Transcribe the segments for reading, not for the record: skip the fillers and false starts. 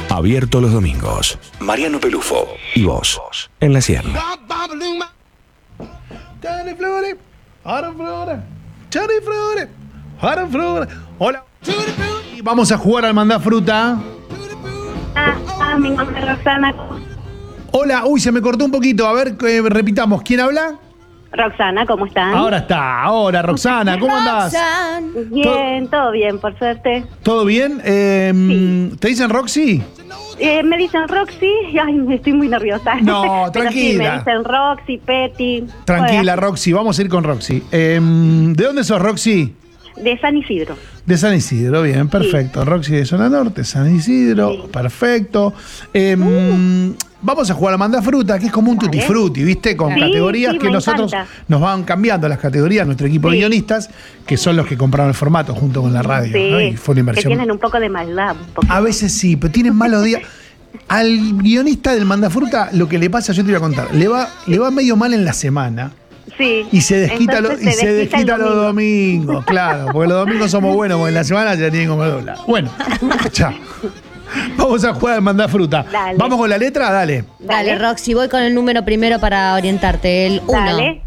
Abierto los domingos. Mariano Pelufo y vos en la sierra. Hola. Vamos a jugar al mandá fruta. Mi nombre es Roxana. Hola, uy, se me cortó un poquito. A ver, repitamos. ¿Quién habla? Roxana, ¿cómo están? Ahora, Roxana, ¿cómo andás? Bien, todo bien, por suerte. ¿Todo bien? Sí. ¿Te dicen Roxy? Me dicen Roxy, ay, estoy muy nerviosa. No, Pero tranquila. sí, me dicen Roxy, Petty. Tranquila, Bueno, Roxy, vamos a ir con Roxy. ¿De dónde sos, Roxy? de San Isidro. De San Isidro, bien, perfecto. Roxy de Zona Norte, San Isidro, Sí. perfecto. Vamos a jugar a Mandá Fruta, que es como un tutti frutti, ¿viste? Con Sí, categorías sí, que me nosotros encanta. nos van cambiando las categorías, nuestro equipo de Sí. guionistas, que son los que compraron el formato junto con la radio, Sí, ¿no? Y fue una que inversión. tienen un poco de maldad. Un poco. A veces sí, pero tienen malos días. Al guionista del Mandá Fruta, lo que le pasa, yo te voy a contar, le va medio mal en la semana. Sí. Y se desquita, Entonces se desquita el los domingo. domingos, claro, porque los domingos somos buenos, porque en la semana ya tienen como doblar. Bueno, chao. Vamos a jugar al Mandá Fruta. Dale. ¿Vamos con la letra? Dale. Dale, Roxy, voy con el número primero para orientarte. El 1. Dale.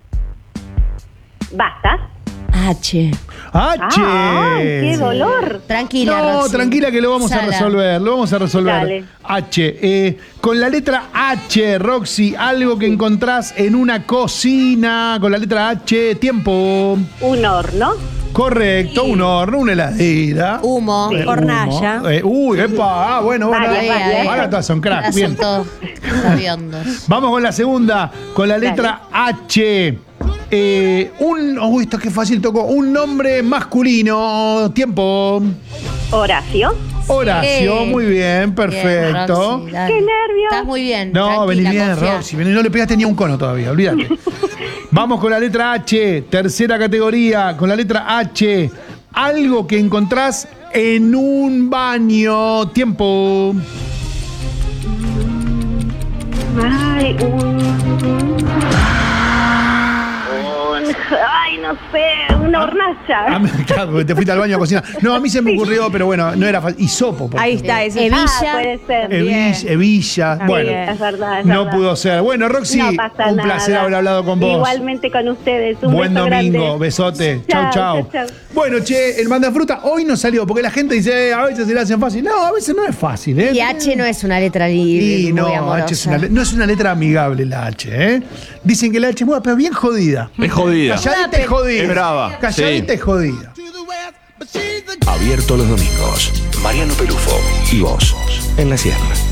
Basta. H. H. ¡Ay, qué dolor! Tranquila, No, Roxy. tranquila que lo vamos a Sala. resolver, lo vamos a resolver. Dale. H. Con la letra H, Roxy, algo que encontrás en una cocina. Con la letra H, tiempo. Un horno. Correcto, un horno, una heladera. Humo. Sí. Hornalla. Uy, epa, bueno, Varias, varias. ahora todas son Ahora cracks, son bien. todos sabiondos. Vamos con la segunda, con la letra H. Uy, esto es que fácil tocó. Un nombre masculino. Tiempo. Horacio. Horacio, Sí. muy bien, Bien, perfecto. Roxy, dale. ¡Qué nervios! Estás muy bien. No, tranquila, vení bien, confía. Roxy. No le pegaste ni a un cono todavía, olvídate. Vamos con la letra H, tercera categoría, con la letra H. Algo que encontrás en un baño. Tiempo. Ay, ay, no sé, una hornalla. Claro, porque te fuiste al baño a cocinar. No, a mí se me ocurrió, pero bueno, no era fácil. Hisopo. por Ahí ejemplo. está, ese. Evilla. Puede ser. Evilla. Bueno, Es verdad, no pudo ser. Bueno, Roxy, No pasa un nada. placer haber hablado con vos. Igualmente con ustedes. Un Buen beso domingo, grande. besote. Chau, Chau, chau. chau. Bueno, che, el mandafruta hoy no salió, porque la gente dice, a veces se le hacen fácil. No, a veces no es fácil, ¿eh? Y H no es una letra Y libre, no, muy amorosa. H no es una letra amigable la H, ¿eh? Dicen que la H es muy, pero bien jodida. Es jodida. Calladita y jodida. Es brava, Calladita sí. y jodida. Abierto los domingos. Mariano Pelufo y vos en la sierra.